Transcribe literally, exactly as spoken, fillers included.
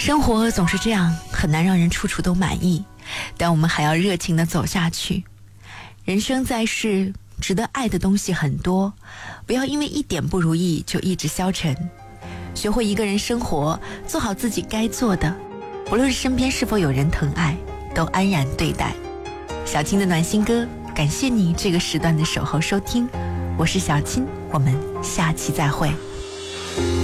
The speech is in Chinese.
生活总是这样，很难让人处处都满意，但我们还要热情地走下去。人生在世，值得爱的东西很多，不要因为一点不如意就一直消沉。学会一个人生活，做好自己该做的，不论身边是否有人疼爱，都安然对待。小青的暖心歌，感谢你这个时段的守候收听，我是小青，我们下期再会。